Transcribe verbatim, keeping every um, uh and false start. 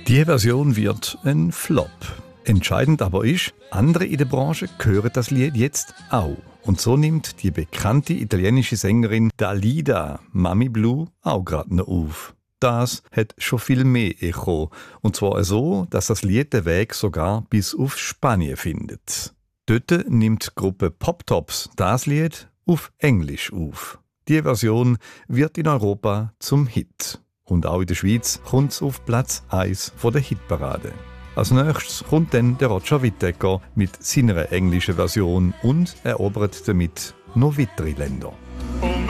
Die Version wird ein Flop. Entscheidend aber ist, andere in der Branche hören das Lied jetzt auch. Und so nimmt die bekannte italienische Sängerin Dalida Mami Blue auch gerade noch auf. Das hat schon viel mehr Echo. Und zwar so, dass das Lied den Weg sogar bis auf Spanien findet. Dort nimmt die Gruppe Pop Tops das Lied auf Englisch auf. Die Version wird in Europa zum Hit. Und auch in der Schweiz kommt es auf Platz eins von der Hitparade. Als nächstes kommt dann der Roger Whittaker mit seiner englischen Version und erobert damit noch weitere Länder.